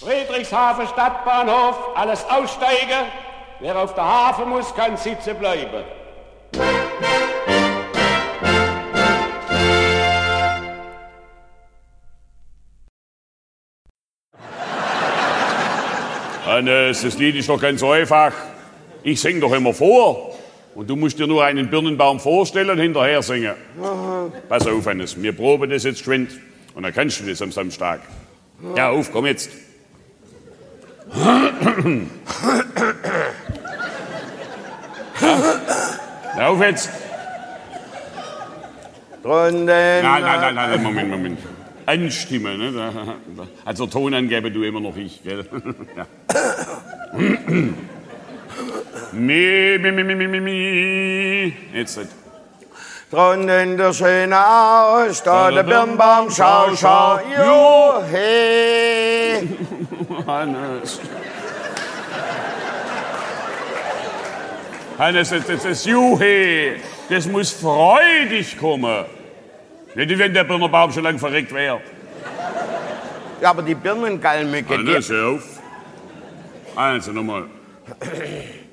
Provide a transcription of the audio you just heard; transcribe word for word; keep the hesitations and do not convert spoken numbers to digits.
Friedrichshafen Stadtbahnhof, alles aussteigen. Wer auf der Hafen muss, kann sitzen bleiben. Hannes, das Lied ist doch ganz einfach. Ich sing doch immer vor. Und du musst dir nur einen Birnenbaum vorstellen und hinterher singen. Aha. Pass auf, Hannes, wir proben das jetzt geschwind. Und dann kannst du das am Samstag. Ja, auf, komm jetzt. Ja, auf jetzt. Drunten. Nein, nein, nein, nein, Moment, Moment. Anstimme, ne? Also Ton angeben du immer noch ich, gell? Ja. Mi, mi, mi, mi, mi, mi. Jetzt nicht. Drunten der schöne Aus, da der Birnbaum, schau, schau, jo, hey. Hannes. Hannes, das, das, das Juhe, das muss freudig kommen. Nicht, wenn der Birnenbaum schon lang verreckt wäre. Ja, aber die Birnengalme geht. Hannes, hör auf. Also nochmal.